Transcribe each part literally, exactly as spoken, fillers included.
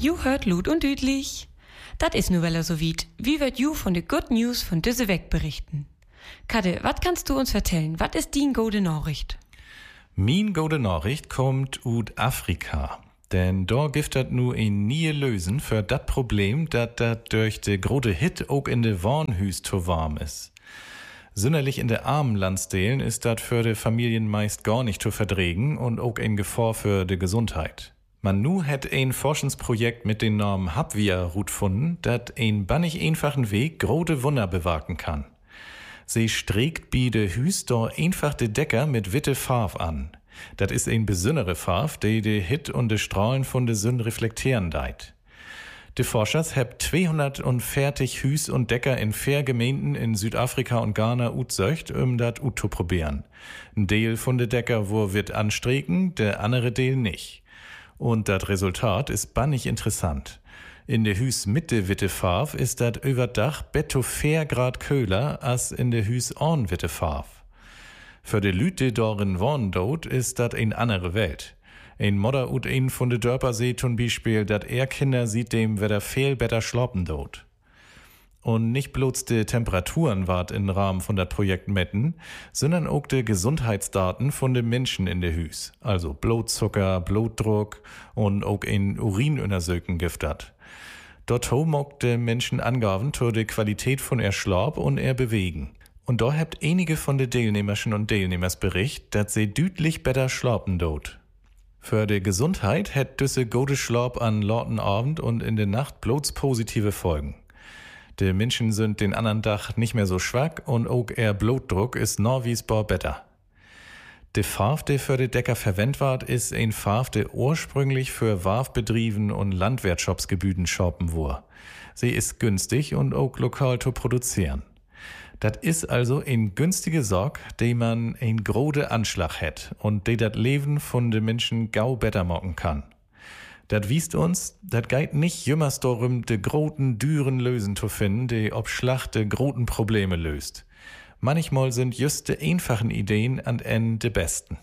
Ju hört Lut und Düdlich. Dat is nu well so weit. Wie wird Ju von de Good News von düsse weg berichten? Kadde, wat kannst du uns vertellen? Wat is din gode Nachricht? Min gode Nachricht kommt ut Afrika. Denn da gibt dat nu ein nie Lösen für dat Problem, dat dat durch de grote Hit auch in de Warnhüs zu warm is. Sünderlich in de armen Landsdelen ist dat für de Familien meist gar nicht zu verdregen und auch ein Gefahr für de Gesundheit. Man nu hat ein Forschungsprojekt mit dem Namen Habvia Rut gefunden, dat ein bannig einfachen Weg grote Wunder bewaken kann. Sie streckt bi de Hüs da einfach de Decker mit witte Farf an. Dat is ein besondere Farf, die de Hit und de Strahlen von de Sünn reflektieren deit. De Forschers heb zweihundertvierzig Hüs und Decker in vier Gemeinden in Südafrika und Ghana utsöcht, um dat ut zu probieren. Ein Deel von de Decker wo wird anstreken, der andere Deel nicht. Und dat Resultat ist bannig interessant. In de Hüs mit de witte Farf ist dat überdach betto vier Grad köhler als in de Hüs orn witte Farf. Für de Lüte dorin worn dort ist dat ein andere Welt. Ein Modder ut ein von de Dörper seht zum Beispiel, dat er Kinder sieht dem weder viel better schloppen dort. Und nicht bloß de Temperaturen ward in Rahmen von dat Projekt metten, sondern auch de Gesundheitsdaten von de Menschen in de Hüs. Also Blutzucker, Blutdruck und auch in Urinuntersöken giftet. Dort homock de Menschen Angaben zur de Qualität von er Schlaf und er Bewegen. Und da habt einige von de Teilnehmerschen und Teilnehmers bericht, dat sie düdlich better schlapen dort. Für de Gesundheit hätt düsse gute Schlaf an Lorten Abend und in de Nacht bloß positive Folgen. De Menschen sind den anderen Tag nicht mehr so schwach und auch er Blutdruck ist norwiesbar better. De Farf, die für de Decker verwendet ward, ist ein Farf, der ursprünglich für Warfbetrieben und Landwirtschaftsgebüden shoppen wur. Sie ist günstig und auch lokal zu produzieren. Dat is also ein günstige Sorg, die man ein grode Anschlag hat und die dat Leben von de Menschen gau better mocken kann. Dat wiest uns, dat geit nicht jümmers darum, de groten, düren Lösen zu finden, die ob Schlacht de groten Probleme löst. Manchmal sind just de einfachen Ideen an en de besten.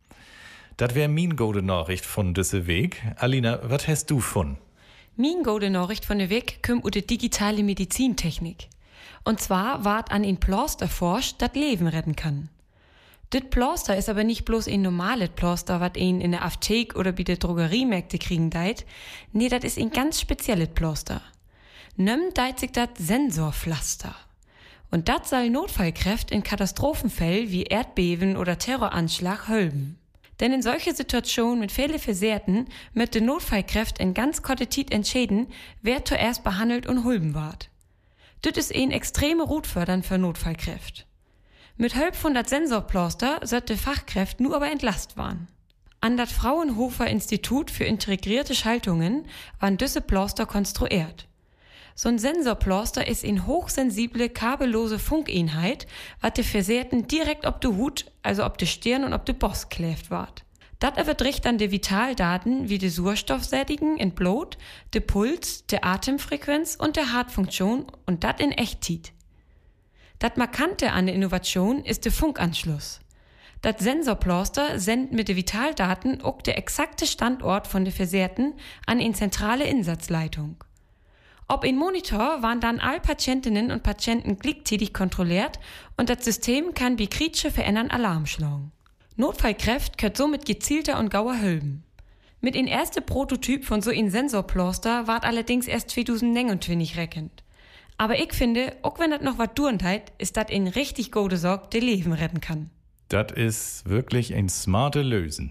Dat wär min gode Nachricht von düsse Weg. Alina, wat hast du von? Min gode Nachricht von de Weg kümmt ut de digitale Medizintechnik. Und zwar ward an ein Pflaster forscht, dat Leben retten kann. Dit Pflaster ist aber nicht bloß ein normales Pflaster, wat ein in der Apotheke oder bei der Drogeriemärkte kriegen deit. Nee, dat ist ein ganz spezielles Pflaster. Nömm deit sich dat Sensorpflaster. Und dat soll Notfallkräfte in Katastrophenfällen wie Erdbeben oder Terroranschlag helfen. Denn in solche Situationen mit vielen Versehrten mit den Notfallkräften in ganz kurzer Zeit entscheiden, wer zuerst behandelt und hulben ward. Dit ist ein extreme Rutfördern für Notfallkräfte. Mit Hilfe von dat Sensorpflaster sollte Fachkräfte nur aber entlast waren. An dat Fraunhofer Institut für integrierte Schaltungen waren düsse Pflaster konstruiert. So ein Sensorpflaster ist eine hochsensible, kabellose Funkeinheit, wat de Versehrten direkt ob de Hut, also ob de Stirn und ob de Boss kläft ward. Dat erwidricht dann de Vitaldaten wie de Sauerstoffsättigung in Blut, de Puls, de Atemfrequenz und de Herzfunktion und dat in Echtzeit. Dat Markante an der Innovation ist de Funkanschluss. Dat Sensorpflaster sendet mit de Vitaldaten auch der exakte Standort von de Versehrten an eine zentrale Insatzleitung. Ob in Monitor waren dann all Patientinnen und Patienten gleichzeitig kontrolliert und das System kann wie Kritsche verändern Alarm schlagen. Notfallkräfte könnt somit gezielter und gauer helfen. Mit ein erster Prototyp von so ein Sensorpflaster ward allerdings erst zweitausendneunundzwanzig reckend. Aber ich finde, auch wenn das noch was durntheit, ist das ein richtig gute Sorg, der Leben retten kann. Das ist wirklich ein smarte Lösen.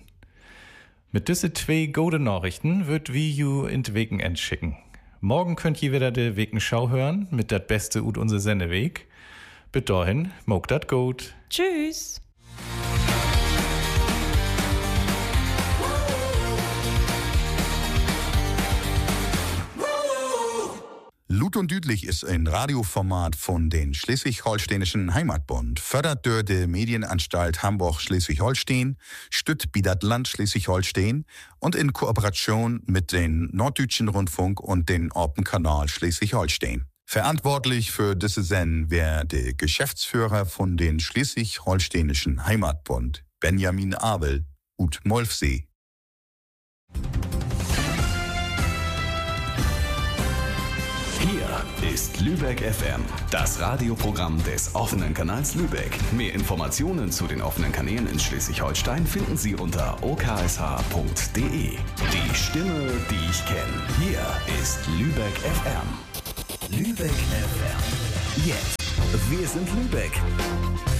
Mit diese zwei gute Nachrichten wird wie you in den Weekend schicken. Morgen könnt ihr wieder de Wekenschau hören mit dat Beste ut unser Sendeweg. Bis dahin, mog dat gut. Tschüss. Lut und Düdlich ist ein Radioformat von den Schleswig-Holsteinischen Heimatbund, fördert durch die Medienanstalt Hamburg-Schleswig-Holstein, stützt Bidat Land Schleswig-Holstein und in Kooperation mit den Norddeutschen Rundfunk und den Orpen-Kanal Schleswig-Holstein. Verantwortlich für diese Sendung wäre der Geschäftsführer von den Schleswig-Holsteinischen Heimatbund, Benjamin Abel, ut Molfsee. ist Lübeck F M, das Radioprogramm des offenen Kanals Lübeck. Mehr Informationen zu den offenen Kanälen in Schleswig-Holstein finden Sie unter o k s h punkt d e. Die Stimme, die ich kenne. Hier ist Lübeck F M. Lübeck F M. Jetzt. Wir sind Lübeck.